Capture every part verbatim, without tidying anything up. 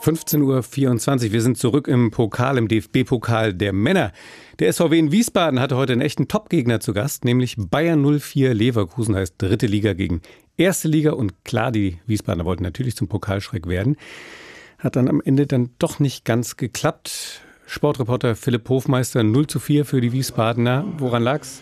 fünfzehn Uhr vierundzwanzig. Wir sind zurück im Pokal, im D F B-Pokal der Männer. Der S V W in Wiesbaden hatte heute einen echten Top-Gegner zu Gast, nämlich Bayer null vier Leverkusen, heißt dritte Liga gegen erste Liga. Und klar, die Wiesbadener wollten natürlich zum Pokalschreck werden. Hat dann am Ende dann doch nicht ganz geklappt. Sportreporter Philipp Hofmeister, null zu vier für die Wiesbadener. Woran lag's?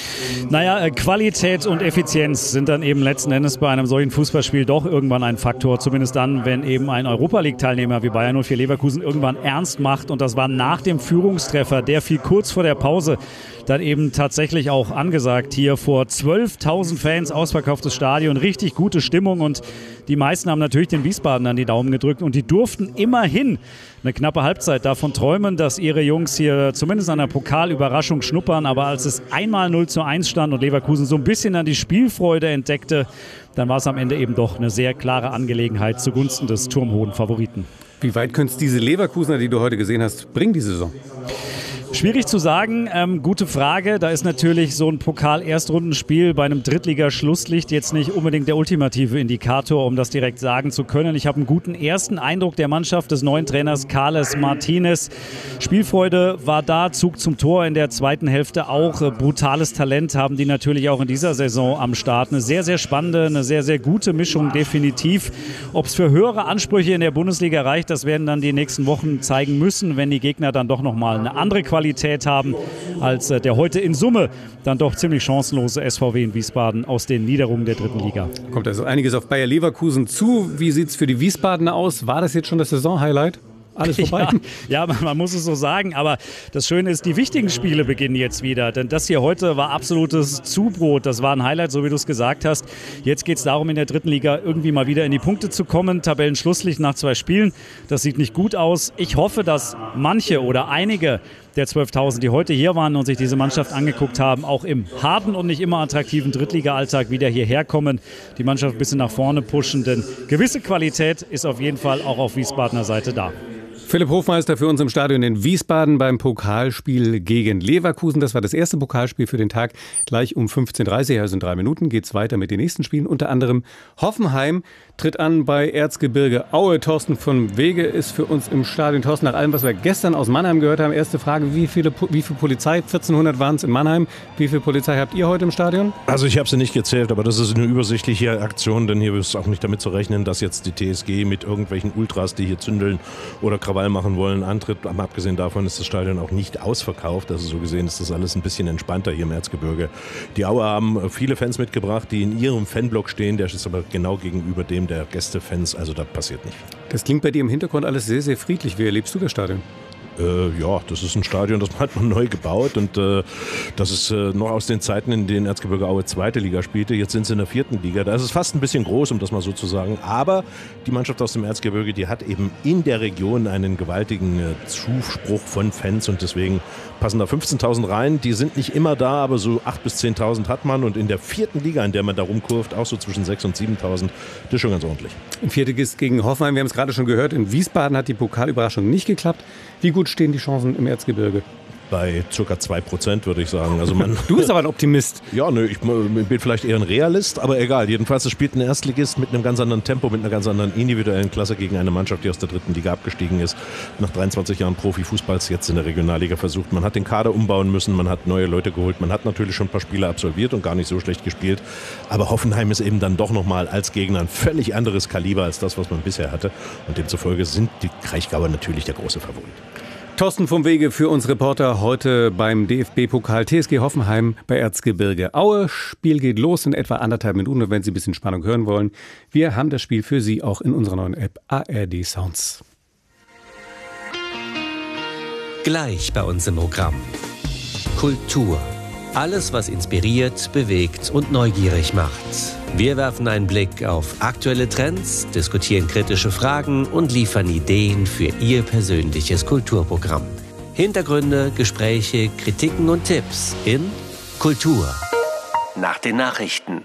Naja, Qualität und Effizienz sind dann eben letzten Endes bei einem solchen Fußballspiel doch irgendwann ein Faktor. Zumindest dann, wenn eben ein Europa-League-Teilnehmer wie Bayer null vier Leverkusen irgendwann ernst macht. Und das war nach dem Führungstreffer, der fiel kurz vor der Pause, dann eben tatsächlich auch angesagt. Hier vor zwölftausend Fans, ausverkauftes Stadion, richtig gute Stimmung. Und die meisten haben natürlich den Wiesbadenern die Daumen gedrückt. Und die durften immerhin eine knappe Halbzeit davon träumen, dass ihre Jungs hier zumindest an der Pokalüberraschung schnuppern. Aber als es einmal null zu eins stand und Leverkusen so ein bisschen an die Spielfreude entdeckte, dann war es am Ende eben doch eine sehr klare Angelegenheit zugunsten des turmhohen Favoriten. Wie weit können es diese Leverkusener, die du heute gesehen hast, bringen die Saison? Schwierig zu sagen, ähm, gute Frage. Da ist natürlich so ein Pokal-Erstrundenspiel bei einem Drittliga-Schlusslicht jetzt nicht unbedingt der ultimative Indikator, um das direkt sagen zu können. Ich habe einen guten ersten Eindruck der Mannschaft des neuen Trainers Carles Martinez. Spielfreude war da, Zug zum Tor in der zweiten Hälfte auch. Brutales Talent haben die natürlich auch in dieser Saison am Start. Eine sehr, sehr spannende, eine sehr, sehr gute Mischung definitiv. Ob es für höhere Ansprüche in der Bundesliga reicht, das werden dann die nächsten Wochen zeigen müssen, wenn die Gegner dann doch nochmal eine andere Qualität Qualität haben, als der heute in Summe dann doch ziemlich chancenlose S V W in Wiesbaden aus den Niederungen der dritten Liga. Kommt also einiges auf Bayer Leverkusen zu. Wie sieht es für die Wiesbadener aus? War das jetzt schon das Saisonhighlight? Alles vorbei? Ja, ja man, man muss es so sagen, aber das Schöne ist, die wichtigen Spiele beginnen jetzt wieder, denn das hier heute war absolutes Zubrot, das war ein Highlight, so wie du es gesagt hast. Jetzt geht es darum, in der dritten Liga irgendwie mal wieder in die Punkte zu kommen, Tabellenschlusslicht nach zwei Spielen, das sieht nicht gut aus. Ich hoffe, dass manche oder einige der zwölftausend, die heute hier waren und sich diese Mannschaft angeguckt haben, auch im harten und nicht immer attraktiven Drittliga-Alltag wieder hierher kommen, die Mannschaft ein bisschen nach vorne pushen, denn gewisse Qualität ist auf jeden Fall auch auf Wiesbadener Seite da. Philipp Hofmeister für uns im Stadion in Wiesbaden beim Pokalspiel gegen Leverkusen. Das war das erste Pokalspiel für den Tag. Gleich um fünfzehn Uhr dreißig, also in drei Minuten, geht es weiter mit den nächsten Spielen. Unter anderem Hoffenheim tritt an bei Erzgebirge Aue. Thorsten von Wege ist für uns im Stadion. Thorsten, nach allem, was wir gestern aus Mannheim gehört haben, erste Frage, wie viele, wie viel Polizei? vierzehnhundert waren es in Mannheim. Wie viel Polizei habt ihr heute im Stadion? Also ich habe sie nicht gezählt, aber das ist eine übersichtliche Aktion, denn hier ist auch nicht damit zu rechnen, dass jetzt die T S G mit irgendwelchen Ultras, die hier zündeln oder Krawall machen wollen, antritt. Aber abgesehen davon ist das Stadion auch nicht ausverkauft. Also so gesehen ist das alles ein bisschen entspannter hier im Erzgebirge. Die Aue haben viele Fans mitgebracht, die in ihrem Fanblock stehen. Der ist aber genau gegenüber dem der Gästefans. Also da passiert nicht. Das klingt bei dir im Hintergrund alles sehr, sehr friedlich. Wie erlebst du das Stadion? Äh, ja, das ist ein Stadion, das hat man neu gebaut und äh, das ist äh, noch aus den Zeiten, in denen Erzgebirge Aue zweite Liga spielte. Jetzt sind sie in der vierten Liga. Da ist es fast ein bisschen groß, um das mal so zu sagen. Aber die Mannschaft aus dem Erzgebirge, die hat eben in der Region einen gewaltigen äh, Zuspruch von Fans und deswegen passen da fünfzehntausend rein. Die sind nicht immer da, aber so achttausend bis zehntausend hat man und in der vierten Liga, in der man da rumkurft, auch so zwischen sechstausend und siebentausend, das ist schon ganz ordentlich. Im Viertligist gegen Hoffenheim, wir haben es gerade schon gehört, in Wiesbaden hat die Pokalüberraschung nicht geklappt. Wie gut stehen die Chancen im Erzgebirge? Bei ca. zwei Prozent würde ich sagen. Also man du bist aber ein Optimist. Ja, nö, ich bin vielleicht eher ein Realist, aber egal. Jedenfalls, es spielt ein Erstligist mit einem ganz anderen Tempo, mit einer ganz anderen individuellen Klasse gegen eine Mannschaft, die aus der dritten Liga abgestiegen ist. Nach dreiundzwanzig Jahren Profifußballs jetzt in der Regionalliga versucht. Man hat den Kader umbauen müssen, man hat neue Leute geholt, man hat natürlich schon ein paar Spiele absolviert und gar nicht so schlecht gespielt. Aber Hoffenheim ist eben dann doch nochmal als Gegner ein völlig anderes Kaliber als das, was man bisher hatte. Und demzufolge sind die Kraichgauer natürlich der große Favorit. Thorsten vom Wege für uns Reporter heute beim D F B-Pokal T S G Hoffenheim bei Erzgebirge Aue. Spiel geht los in etwa anderthalb Minuten und wenn Sie ein bisschen Spannung hören wollen, wir haben das Spiel für Sie auch in unserer neuen App A R D Sounds. Gleich bei uns im Programm. Kultur. Alles, was inspiriert, bewegt und neugierig macht. Wir werfen einen Blick auf aktuelle Trends, diskutieren kritische Fragen und liefern Ideen für Ihr persönliches Kulturprogramm. Hintergründe, Gespräche, Kritiken und Tipps in Kultur. Nach den Nachrichten.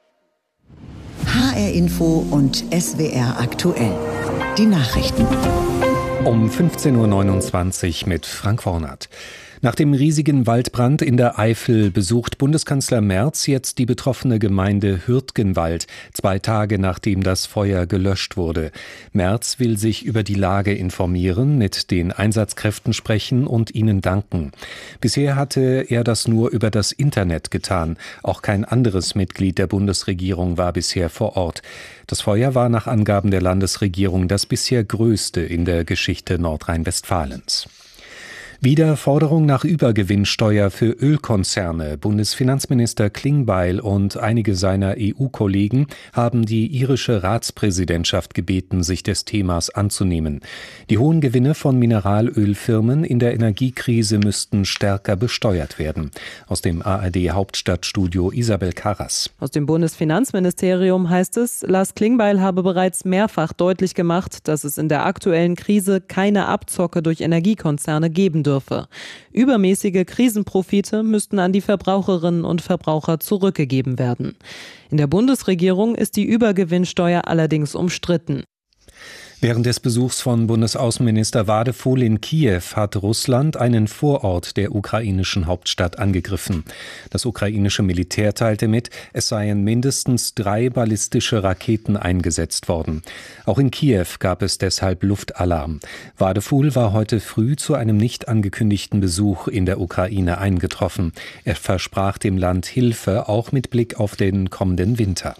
H R Info und S W R aktuell. Die Nachrichten. Um fünfzehn Uhr neunundzwanzig mit Frank Wornert. Nach dem riesigen Waldbrand in der Eifel besucht Bundeskanzler Merz jetzt die betroffene Gemeinde Hürtgenwald, zwei Tage nachdem das Feuer gelöscht wurde. Merz will sich über die Lage informieren, mit den Einsatzkräften sprechen und ihnen danken. Bisher hatte er das nur über das Internet getan. Auch kein anderes Mitglied der Bundesregierung war bisher vor Ort. Das Feuer war nach Angaben der Landesregierung das bisher größte in der Geschichte Nordrhein-Westfalens. Wieder Forderung nach Übergewinnsteuer für Ölkonzerne. Bundesfinanzminister Klingbeil und einige seiner E U-Kollegen haben die irische Ratspräsidentschaft gebeten, sich des Themas anzunehmen. Die hohen Gewinne von Mineralölfirmen in der Energiekrise müssten stärker besteuert werden. Aus dem A R D-Hauptstadtstudio Isabel Karras. Aus dem Bundesfinanzministerium heißt es, Lars Klingbeil habe bereits mehrfach deutlich gemacht, dass es in der aktuellen Krise keine Abzocke durch Energiekonzerne geben dürfe. Übermäßige Krisenprofite müssten an die Verbraucherinnen und Verbraucher zurückgegeben werden. In der Bundesregierung ist die Übergewinnsteuer allerdings umstritten. Während des Besuchs von Bundesaußenminister Wadefuhl in Kiew hat Russland einen Vorort der ukrainischen Hauptstadt angegriffen. Das ukrainische Militär teilte mit, es seien mindestens drei ballistische Raketen eingesetzt worden. Auch in Kiew gab es deshalb Luftalarm. Wadefuhl war heute früh zu einem nicht angekündigten Besuch in der Ukraine eingetroffen. Er versprach dem Land Hilfe, auch mit Blick auf den kommenden Winter.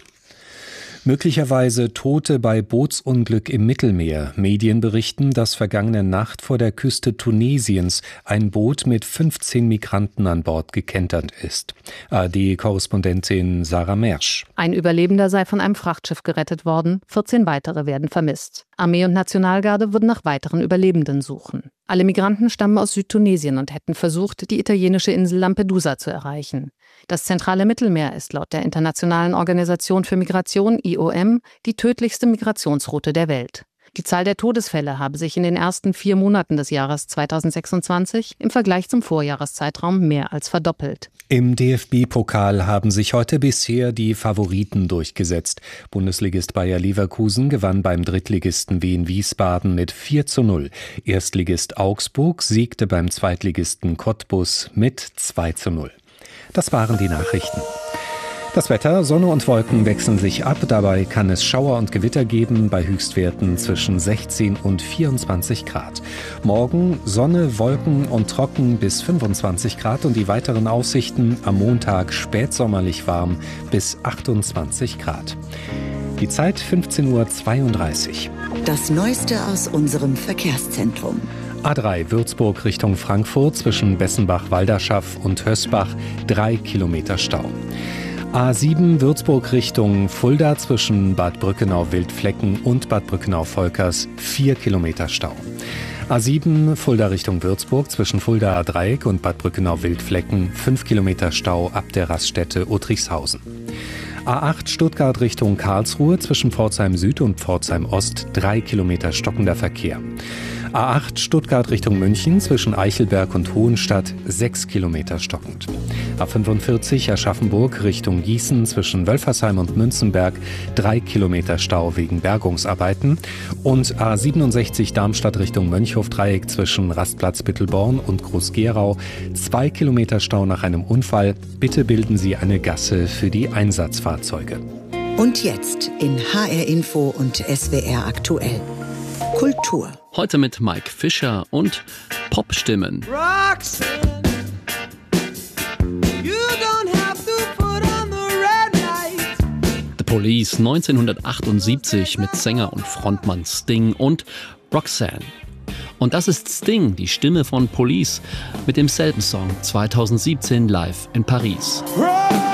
Möglicherweise Tote bei Bootsunglück im Mittelmeer. Medien berichten, dass vergangene Nacht vor der Küste Tunesiens ein Boot mit fünfzehn Migranten an Bord gekentert ist. A R D-Korrespondentin Sarah Mersch. Ein Überlebender sei von einem Frachtschiff gerettet worden, vierzehn weitere werden vermisst. Armee und Nationalgarde würden nach weiteren Überlebenden suchen. Alle Migranten stammen aus Südtunesien und hätten versucht, die italienische Insel Lampedusa zu erreichen. Das zentrale Mittelmeer ist laut der Internationalen Organisation für Migration I O M die tödlichste Migrationsroute der Welt. Die Zahl der Todesfälle habe sich in den ersten vier Monaten des Jahres zweitausendsechsundzwanzig im Vergleich zum Vorjahreszeitraum mehr als verdoppelt. Im D F B-Pokal haben sich heute bisher die Favoriten durchgesetzt. Bundesligist Bayer Leverkusen gewann beim Drittligisten Wien Wiesbaden mit vier zu null. Erstligist Augsburg siegte beim Zweitligisten Cottbus mit zwei zu null. Das waren die Nachrichten. Das Wetter, Sonne und Wolken wechseln sich ab. Dabei kann es Schauer und Gewitter geben bei Höchstwerten zwischen sechzehn und vierundzwanzig Grad. Morgen Sonne, Wolken und trocken bis fünfundzwanzig Grad und die weiteren Aussichten am Montag spätsommerlich warm bis achtundzwanzig Grad. Die Zeit fünfzehn Uhr zweiunddreißig. Das Neueste aus unserem Verkehrszentrum. A drei Würzburg Richtung Frankfurt zwischen Bessenbach-Walderschaff und Hösbach drei Kilometer Stau. A sieben Würzburg Richtung Fulda zwischen Bad Brückenau-Wildflecken und Bad Brückenau-Volkers vier Kilometer Stau. A sieben Fulda Richtung Würzburg zwischen Fuldaer Dreieck und Bad Brückenau-Wildflecken fünf Kilometer Stau ab der Raststätte Uttrichshausen. A acht Stuttgart Richtung Karlsruhe zwischen Pforzheim Süd und Pforzheim Ost drei Kilometer stockender Verkehr. A acht Stuttgart Richtung München zwischen Eichelberg und Hohenstadt sechs Kilometer stockend. A fünfundvierzig Aschaffenburg Richtung Gießen zwischen Wölfersheim und Münzenberg drei Kilometer Stau wegen Bergungsarbeiten. Und A siebenundsechzig Darmstadt Richtung Mönchhof-Dreieck zwischen Rastplatz Bittelborn und Groß-Gerau zwei Kilometer Stau nach einem Unfall. Bitte bilden Sie eine Gasse für die Einsatzfahrzeuge. Und jetzt in H R Info und S W R aktuell. Kultur. Heute mit Mike Fischer und Popstimmen. Roxanne, you don't have to put on the red light. The Police neunzehnhundertachtundsiebzig mit Sänger und Frontmann Sting und Roxanne. Und das ist Sting, die Stimme von Police, mit demselben Song zweitausendsiebzehn live in Paris.